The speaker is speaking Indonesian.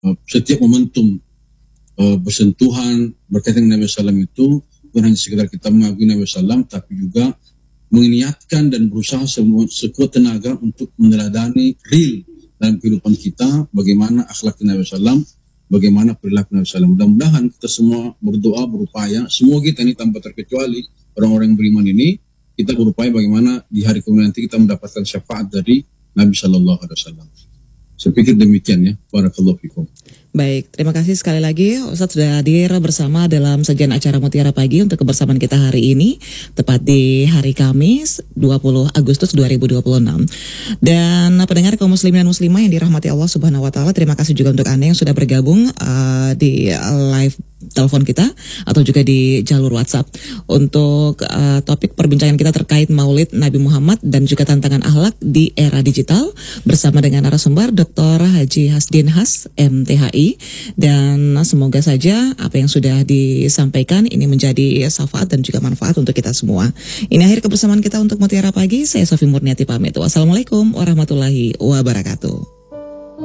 setiap momentum bersentuhan berkaitan dengan Nabi SAW itu bukan hanya sekedar kita mengagumi Nabi SAW, tapi juga mengingatkan dan berusaha sekuat tenaga untuk meneladani real dalam kehidupan kita bagaimana akhlak Nabi SAW, bagaimana perilaku Nabi SAW. Mudah-mudahan kita semua berdoa, berupaya, semua kita ini tanpa terkecuali orang-orang yang beriman ini, kita berupaya bagaimana di hari kemudian nanti kita mendapatkan syafaat dari Nabi Sallallahu Alaihi Wasallam. Saya pikir demikian ya. Barakallahu fikum. Baik, terima kasih sekali lagi Ustadz sudah hadir bersama dalam sajian acara Mutiara Pagi untuk kebersamaan kita hari ini, tepat di hari Kamis 20 Agustus 2026. Dan pendengar kaum muslimin dan muslimah yang dirahmati Allah Subhanahu wa taala, terima kasih juga untuk Anda yang sudah bergabung di live telepon kita atau juga di jalur WhatsApp untuk topik perbincangan kita terkait Maulid Nabi Muhammad dan juga tantangan akhlak di era digital bersama dengan narasumber Dr. Haji Hasdin Has MTHI. Dan semoga saja apa yang sudah disampaikan ini menjadi syafaat dan juga manfaat untuk kita semua. Ini akhir kebersamaan kita untuk Mutiara Pagi. Saya Sofi Murniati pamit. Wassalamualaikum warahmatullahi wabarakatuh.